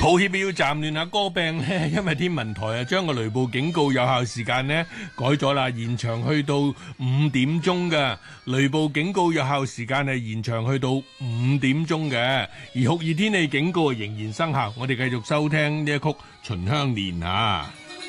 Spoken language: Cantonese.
抱歉要暫亂下歌病呢，因為天文台將個雷暴警告有效時間呢改咗啦，延長去到5點鐘嘅。雷暴警告有效時間係延長去到5點鐘嘅，而酷熱天氣警告仍然生效。我哋繼續收聽呢一曲《秦香蓮》啊。